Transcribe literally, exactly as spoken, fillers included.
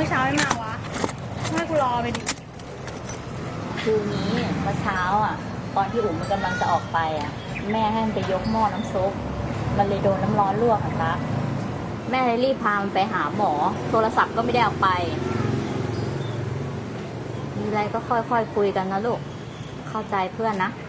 มื่อเช้าไม่มาวะไม่กูรอไปดิคือนี้เมื่อเช้าอ่ะตอนที่อุ๋มมันกำลังจะออกไปอ่ะแม่ให้มันไปยกหม้อน้ำซุปมันเลยโดนน้ำร้อนลวกอ่ะตะแม่เลยรีบพามันไปหาหมอโทรศัพท์ก็ไม่ได้เอาไปมีอะไรก็ค่อยๆ คุยกันนะลูกเข้าใจเพื่อนนะ